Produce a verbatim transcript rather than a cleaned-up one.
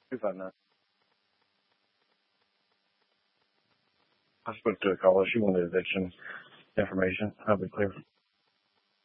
We find that. I spoke to a caller. She wanted eviction information. I'll be clear.